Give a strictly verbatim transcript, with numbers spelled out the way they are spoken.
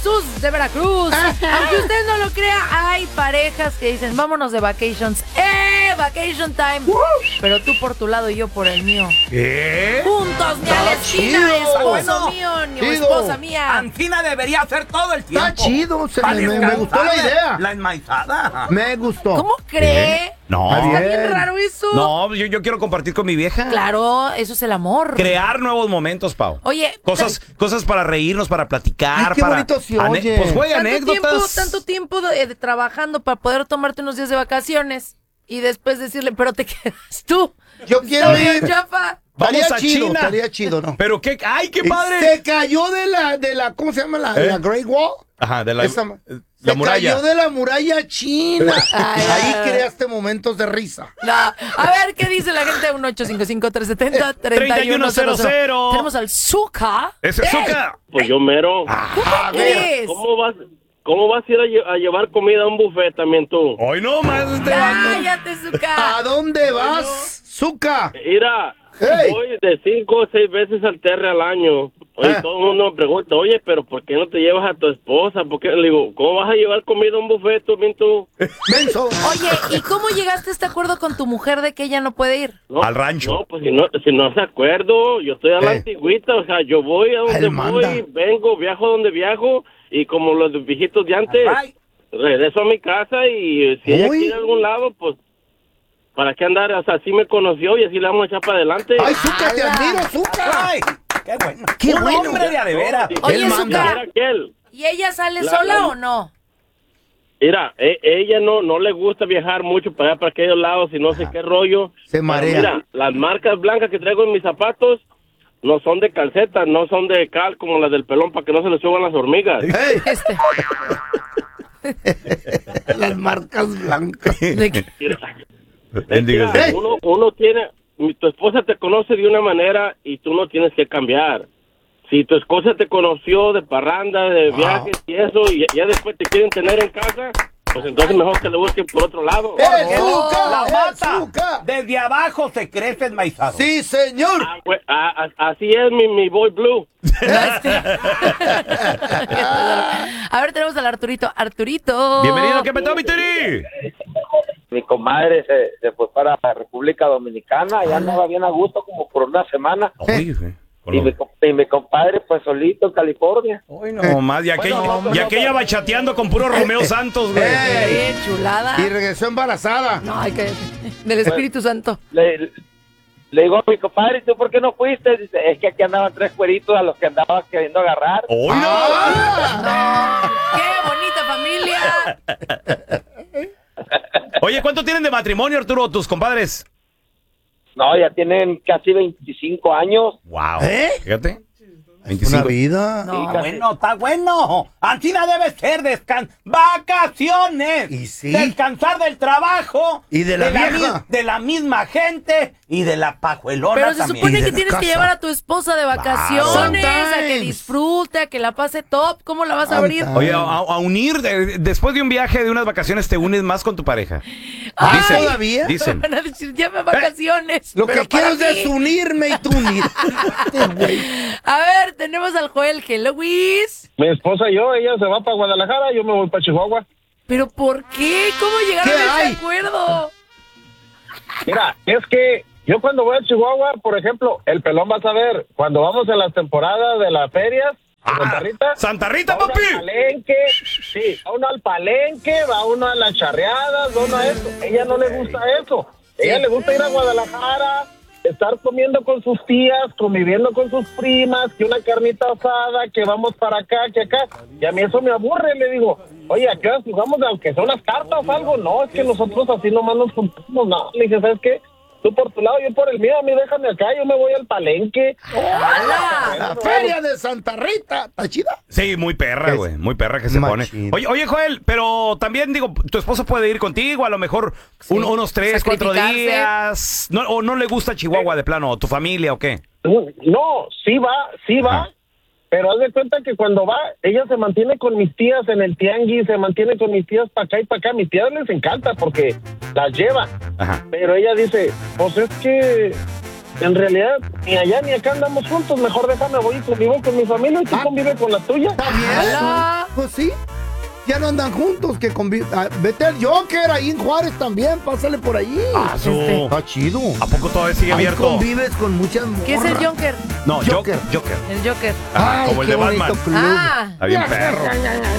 Jesús de Veracruz. Aunque usted no lo crea, hay parejas que dicen, vámonos de vacations. ¡Eh! Vacation time. Pero tú por tu lado y yo por el mío. ¿Qué? Juntos, ni a la esquina, esposo mío, ni Chido. esposa mía. Antina debería hacer todo el tiempo. Está chido, se Pa' me, me- me descansar gustó la idea. La enmaizada. Me gustó. ¿Cómo cree? No. Está Bien. bien raro eso. No, yo, yo quiero compartir con mi vieja. Claro, eso es el amor. Crear nuevos momentos, Pau. Oye, Cosas, cosas para reírnos, para platicar. Ay, qué para bonito se ane- oye. Pues güey, tanto tiempo, anécdotas. tanto tiempo de, de trabajando para poder tomarte unos días de vacaciones y después decirle, pero te quedas tú. Yo quiero Está bien, ir. chafa. Vamos Estaría a chido, China. estaría chido, ¿no? Pero qué, ay, qué Eh, padre. Se cayó de la, de la, ¿cómo se llama? La, ¿Eh? la Great Wall. Ajá, de la, Esa- eh, la se muralla. cayó de la muralla china. Ay, Ahí ay. creaste momentos de risa. No. A ver, ¿qué dice la gente? uno ocho cinco cinco, tres siete cero, tres uno cero cero. Tenemos al Zuka. Ese es Zuka. Pues yo mero. Ah, ¿Qué crees? ¿Cómo vas, cómo vas a ir a, lle- a llevar comida a un buffet también tú? Hoy no más este vato. Cállate, Zuka. ¿A dónde vas, Zuka? Mira, Hey. voy de cinco o seis veces al terre al año. Oye, Ah. todo el mundo me pregunta, oye, pero ¿por qué no te llevas a tu esposa? ¿Por qué? Le digo, ¿cómo vas a llevar comida a un buffet tú, bien tú? Menso. Oye, ¿y cómo llegaste a este acuerdo con tu mujer de que ella no puede ir? No, Al rancho. No, pues si no, si no se acuerdo, yo estoy a la Eh. antigüita, o sea, yo voy a donde Él manda. voy, vengo, viajo donde viajo, y como los viejitos de antes, Ay. regreso a mi casa y si ella Uy. quiere a algún lado, pues, ¿para qué andar? O sea, así me conoció y así la vamos a echar para adelante. Ay, Zuka, te admiro, Zuka. Ay, qué bueno. Qué Un bueno. hombre de a de veras. Oye, Él manda. Zuka, Era aquel. ¿y ella sale La- sola la- o no? Mira, e- ella no no le gusta viajar mucho para allá, para aquellos lados y no sé qué rollo. Se Pero marea. mira, las marcas blancas que traigo en mis zapatos no son de calceta, no son de cal como las del pelón para que no se le suban las hormigas. Hey, Este, las marcas blancas. de que- Mira, Bendiga mira, sea. uno, uno tiene, tu esposa te conoce de una manera y tú no tienes que cambiar. Si tu esposa te conoció de parranda, de Wow. viajes y eso, y ya después te quieren tener en casa, pues entonces mejor que le busquen por otro lado. ¡Eh, Oh, Zuka! La ¡Eh, mata. Zuka! Desde abajo se crece enmaizado. Sí, señor. Ah, güey, ah, ah, así es mi, mi boy blue. este. A ver, tenemos al Arturito. Arturito. Bienvenido, ¿qué petó, mi Tiri? Mi comadre se, se fue para la República Dominicana, ya andaba bien a gusto como por una semana. Oye, güey, con Y lo- mi, com- y mi compadre pues solito en California. Hoy no más, y aquella, Bueno, no, y no, aquella no. va chateando con puro Romeo Santos, güey. Eh. Qué chulada. Y regresó embarazada. No, hay que... Del Espíritu Santo. Le, le digo a mi compadre, ¿y tú por qué no fuiste? Dice, es que aquí andaban tres cueritos a los que andaba queriendo agarrar. Hoy no. Ah. ¡Qué bonita familia! Oye, ¿cuánto tienen de matrimonio, Arturo, tus compadres? No, ya tienen casi veinticinco años. Wow. ¿Eh? Fíjate. Una veinticinco. vida. No. Sí, casi. Bueno, está bueno. Antina debe ser descan vacaciones. Y sí. Descansar del trabajo. Y de la vieja. mi- de la misma gente y de la pajuelona Pero se también. supone Y de que la tienes que casa. llevar a tu esposa de vacaciones, Claro. a que disfrute, a que la pase top. ¿Cómo la vas a abrir? Sometimes. Oye, a, a unir, de- después de un viaje, de unas vacaciones, te unes más con tu pareja. Ay, Dicen, ¿todavía? Dicen. Van a decir, llame a vacaciones. Lo pero que quiero para es mí. desunirme y tú unirte. A ver, tenemos al Joel. Hello, Luis. Mi esposa y yo, ella se va para Guadalajara, yo me voy para Chihuahua. ¿Pero por qué? ¿Cómo llegaron ¿Qué a hay? este acuerdo? Mira, es que yo cuando voy a Chihuahua, por ejemplo, el pelón va a saber, cuando vamos en las temporadas de las ferias, Ah, Santa Rita, Santa Rita, va uno papi. al palenque, sí, va uno al palenque, va uno a las charreadas, va uno a eso. Ella no le gusta eso. Ella le gusta ir a Guadalajara, estar comiendo con sus tías, conviviendo con sus primas, que una carnita asada, que vamos para acá, que acá. Y a mí eso me aburre, le digo, oye, ¿a qué horas jugamos? Aunque sea unas cartas o algo. No, es que nosotros así nomás nos juntamos. No, le dije, ¿sabes qué? Tú por tu lado, yo por el mío, a mí déjame acá, yo me voy al palenque. La feria de Santa Rita. ¿Está chida? Sí, muy perra, Es güey. Muy perra que se machín. pone. Oye, oye, Joel, pero también digo, tu esposo puede ir contigo, a lo mejor un- Sí, unos tres, cuatro sacrificarse. días. No, ¿O no le gusta Chihuahua de plano? ¿O tu familia o qué? No, sí va, sí va. Ajá. Pero haz de cuenta que cuando va, ella se mantiene con mis tías en el tianguis, se mantiene con mis tías para acá y para acá. Mis tías les encanta porque las lleva. Ajá. Pero ella dice, pues es que en realidad ni allá ni acá andamos juntos. Mejor déjame, voy y convivo con mi familia y tú convive con la tuya. ¿Está bien? ¡Hala! Pues sí. Ya no andan juntos, que convi... ah, vete al Joker ahí en Juárez también, pásale por ahí. Ah, su- Está chido. ¿A poco todavía sigue Ahí abierto? convives con muchas morras. ¿Qué es el Joker? No, Joker. Joker. Joker. El Joker. Ajá, Ay, como el qué de bonito Batman. club. Ah. Está bien perro.